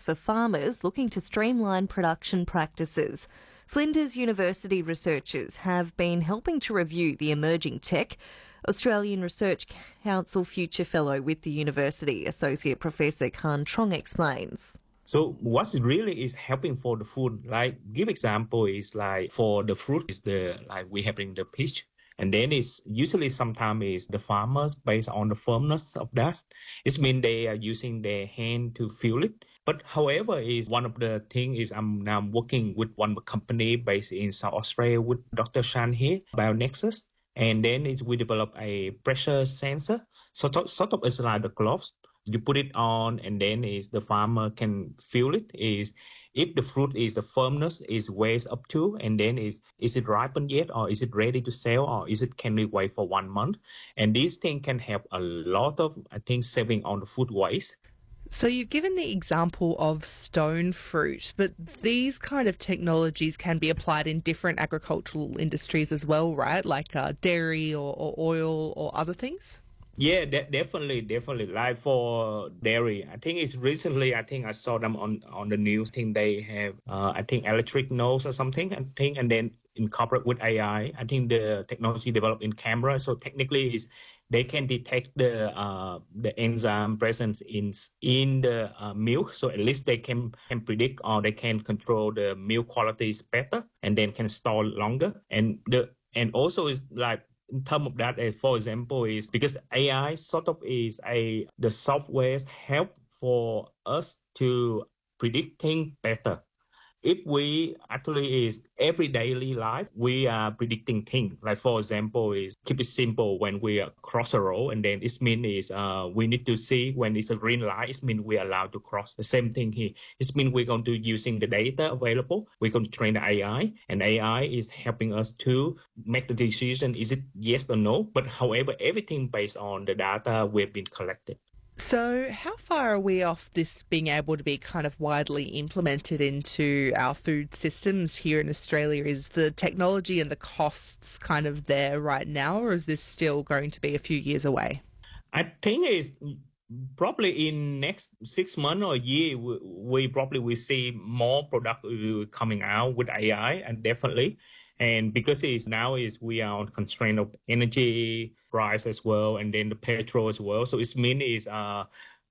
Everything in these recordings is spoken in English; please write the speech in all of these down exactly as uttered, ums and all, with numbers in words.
for farmers looking to streamline production practices. Flinders University researchers have been helping to review the emerging tech. Australian Research Council Future Fellow with the university, Associate Professor Khan Trong explains. So what really is helping for the food, like give example is like for the fruit is the, like we having the peach. And then it's usually sometimes is the farmers based on the firmness of that. It means they are using their hand to feel it. But however, is one of the thing is I'm now working with one company based in South Australia with Doctor Shan here, BioNexus. And then is we develop a pressure sensor. Sort of, sort of it's like the gloves. You put it on and then is the farmer can feel it. Is if the fruit is the firmness is weighs up to, and then is is it ripened yet, or is it ready to sell, or is it can we wait for one month? And these things can help a lot of, I think, saving on the food waste. So you've given the example of stone fruit, but these kind of technologies can be applied in different agricultural industries as well, right? Like uh, dairy or, or oil or other things? Yeah, de- definitely, definitely. Like for dairy, I think it's recently, I think I saw them on, on the news. I think they have, uh, I think electric nose or something, I think, and then incorporate with A I. I think the technology developed in camera. So technically is they can detect the uh, the enzyme presence in in the uh, milk. So at least they can, can predict or they can control the milk qualities better and then can store longer. And the and also is like, in terms of that, uh, for example, is because A I sort of is a the software help for us to predict things better. If we actually is every daily life, we are predicting things. Like for example, is keep it simple when we cross a road, and then it means is uh we need to see when it's a green light. It means we are allowed to cross. The same thing here. It means we're going to using the data available. We're going to train the A I, and A I is helping us to make the decision. Is it yes or no? But however, everything based on the data we've been collected. So how far are we off this being able to be kind of widely implemented into our food systems here in Australia? Is the technology and the costs kind of there right now, or is this still going to be a few years away? I think it's probably in next six months or a year, we, we probably will see more product coming out with A I, and definitely. And because it's now is we are on constraint of energy price as well, and then the petrol as well. So it means is uh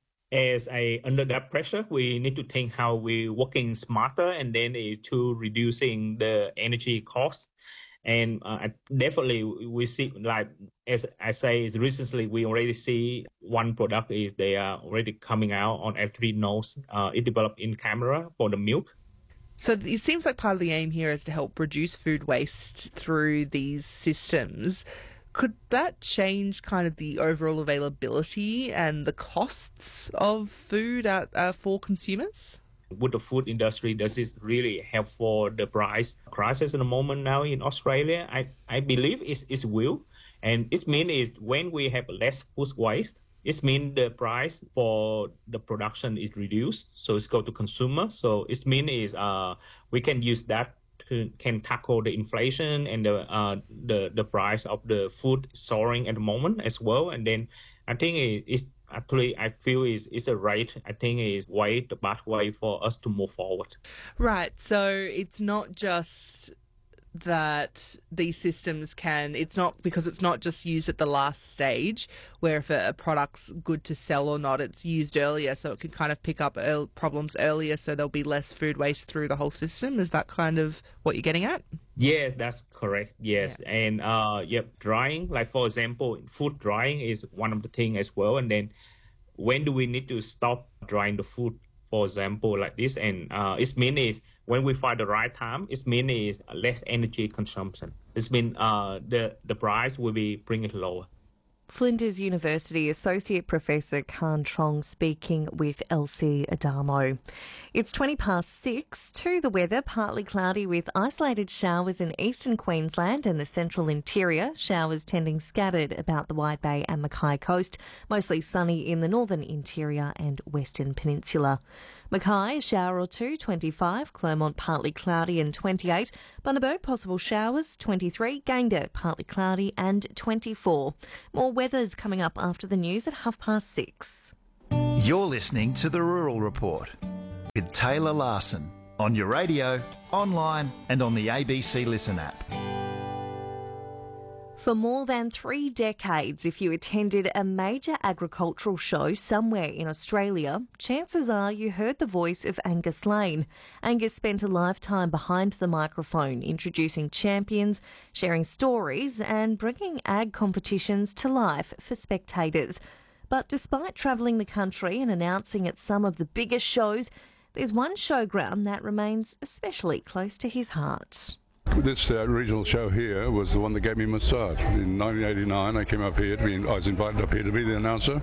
as a under that pressure, we need to think how we working smarter, and then is to reducing the energy cost. And uh, definitely we see, like as I say, is recently we already see one product is they are already coming out on F three nodes. Uh, it developed in camera for the milk. So it seems like part of the aim here is to help reduce food waste through these systems. Could that change kind of the overall availability and the costs of food at, uh, for consumers? With the food industry, does this really help for the price crisis at the moment now in Australia? I, I believe it's, it will. And it means is when we have less food waste, it means the price for the production is reduced, so it's go to consumer. So it means is uh we can use that to can tackle the inflation and the uh the the price of the food soaring at the moment as well. And then I think it is actually I feel is is a right. I think is way the best way for us to move forward. Right. So it's not just that these systems can, it's not because it's not just used at the last stage where if a, a product's good to sell or not, it's used earlier, so it can kind of pick up early problems earlier, so there'll be less food waste through the whole system. Is that kind of what you're getting at? Yeah, that's correct. Yes. Yeah. And uh yep, drying, like for example, food drying is one of the things as well. And then when do we need to stop drying the food, for example, like this? And uh it means is when we find the right time, it means is less energy consumption. It means uh, the, the price will be bring it lower. Flinders University Associate Professor Khan Trong speaking with Elsie Adamo. It's twenty past six. To the weather, partly cloudy with isolated showers in eastern Queensland and the central interior. Showers tending scattered about the Wide Bay and Mackay coast. Mostly sunny in the northern interior and western peninsula. Mackay, shower or two, twenty-five. Clermont, partly cloudy and twenty-eight. Bundaberg, possible showers, twenty-three. Gayndah, partly cloudy and twenty-four. More weather's coming up after the news at half past six. You're listening to The Rural Report. With Taylor Larson on your radio, online and on the A B C Listen app. For more than three decades, if you attended a major agricultural show somewhere in Australia, chances are you heard the voice of Angus Lane. Angus spent a lifetime behind the microphone, introducing champions, sharing stories and bringing ag competitions to life for spectators. But despite travelling the country and announcing at some of the biggest shows, there's one showground that remains especially close to his heart. This uh, regional show here was the one that gave me my start. In nineteen eighty-nine, I came up here to be, I was invited up here to be the announcer,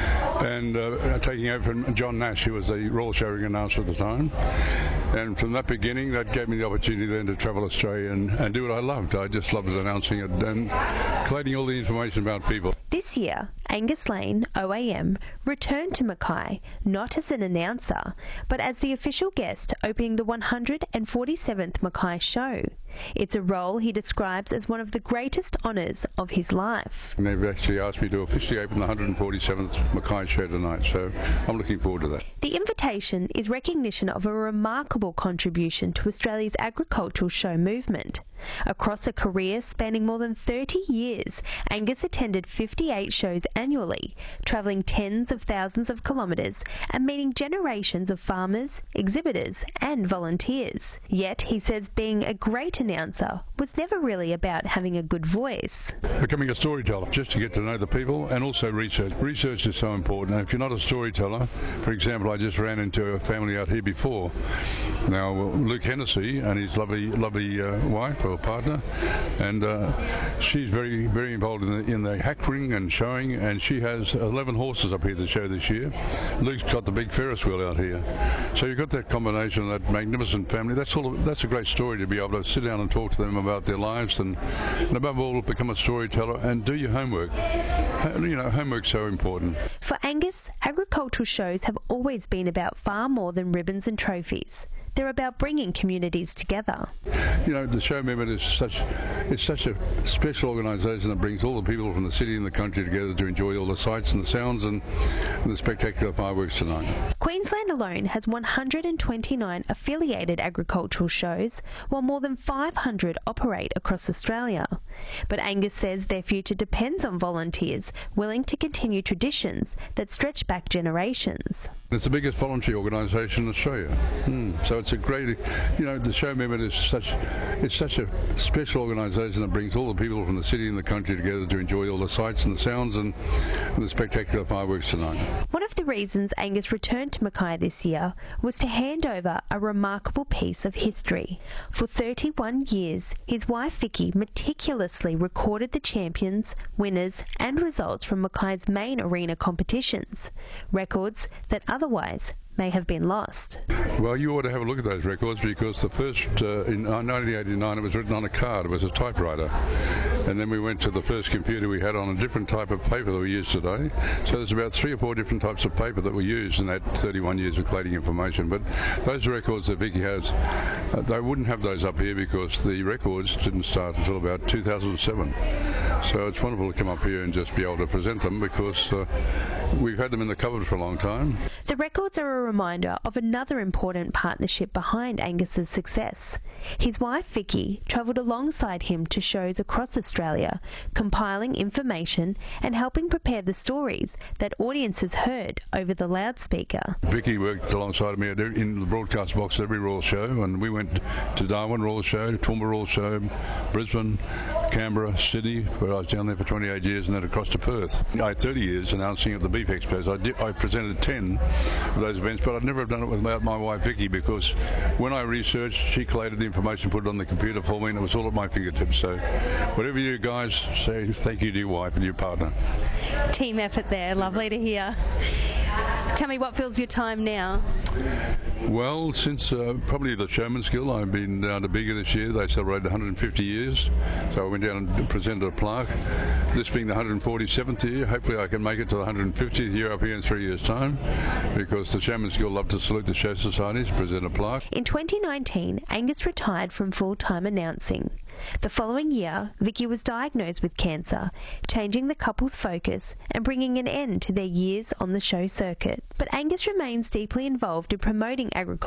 and uh, taking over from John Nash, who was the Royal Showing announcer at the time. And from that beginning, that gave me the opportunity then to travel Australia and, and do what I loved. I just loved announcing it and collating all the information about people. This year, Angus Lane, O A M, returned to Mackay not as an announcer, but as the official guest opening the one hundred forty-seventh Mackay show. It's a role he describes as one of the greatest honours of his life. And they've actually asked me to officially open the one hundred forty-seventh Mackay show tonight, so I'm looking forward to that. The invitation is recognition of a remarkable contribution to Australia's agricultural show movement. Across a career spanning more than thirty years, Angus attended fifty-eight shows annually, travelling tens of thousands of kilometres and meeting generations of farmers, exhibitors and volunteers. Yet, he says being a great announcer was never really about having a good voice. Becoming a storyteller, just to get to know the people, and also research. Research is so important. And if you're not a storyteller, for example, I just ran into a family out here before. Now, Luke Hennessy and his lovely, lovely uh, wife or partner, and uh, she's very, very involved in the, in the hack ring and showing, and she has eleven horses up here to show this year. Luke's got the big Ferris wheel out here. So you've got that combination of that magnificent family. That's all. That's a great story to be able to sit down and talk to them about their lives, and, and above all, become a storyteller and do your homework. You know, homework's so important. For Angus, agricultural shows have always been about far more than ribbons and trophies. They're about bringing communities together. You know, the show movement is such, it's such a special organisation that brings all the people from the city and the country together to enjoy all the sights and the sounds and, and the spectacular fireworks tonight. Queensland alone has one hundred twenty-nine affiliated agricultural shows, while more than five hundred operate across Australia. But Angus says their future depends on volunteers willing to continue traditions that stretch back generations. It's the biggest voluntary organisation in Australia. Mm. So it's a great, you know, the show movement is such, it's such a special organisation that brings all the people from the city and the country together to enjoy all the sights and the sounds and, and the spectacular fireworks tonight. One of the reasons Angus returned to Mackay this year was to hand over a remarkable piece of history. For thirty-one years, his wife Vicky meticulously recorded the champions, winners and results from Mackay's main arena competitions, records that otherwise may have been lost. Well, you ought to have a look at those records, because the first, uh, in nineteen eighty-nine, it was written on a card. It was a typewriter. And then we went to the first computer we had on a different type of paper that we use today. So there's about three or four different types of paper that we used in that thirty-one years of collating information. But those records that Vicky has, uh, they wouldn't have those up here because the records didn't start until about two thousand seven. So it's wonderful to come up here and just be able to present them, because uh, we've had them in the cupboard for a long time. The records are a reminder of another important partnership behind Angus's success. His wife Vicky travelled alongside him to shows across Australia, compiling information and helping prepare the stories that audiences heard over the loudspeaker. Vicky worked alongside me in the broadcast box at every Royal Show, and we went to Darwin Royal Show, Toowoomba Royal Show, Brisbane, Canberra, Sydney, where I was down there for twenty-eight years, and then across to Perth. I had thirty years announcing at the Beef Expos. I, did, I presented ten of those events, but I'd never have done it without my wife Vicky, because when I researched, she collated the information, put it on the computer for me, and it was all at my fingertips. So whatever you guys say, thank you to your wife and your partner. Team effort there, lovely to hear. Tell me, what fills your time now? Well, since uh, probably the Showman's Guild, I've been down to Bega this year. They celebrated one hundred fifty years, so I went down and presented a plaque. This being the one hundred forty-seventh year, hopefully I can make it to the one hundred fiftieth year up here in three years' time, because the Showman's Guild love to salute the show societies, present a plaque. In twenty nineteen, Angus retired from full-time announcing. The following year, Vicky was diagnosed with cancer, changing the couple's focus and bringing an end to their years on the show circuit. But Angus remains deeply involved in promoting agriculture